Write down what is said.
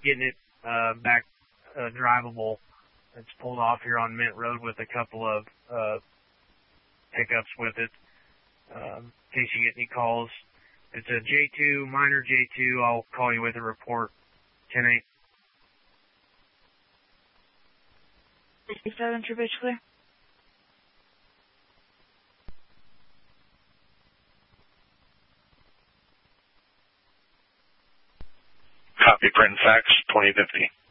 getting it back drivable. It's pulled off here on Mint Road with a couple of pickups with it. In case you get any calls, it's a J2, minor J2. I'll call you with a report. 10-8. 67, True Bridge clear. Copy, print and fax, 2050.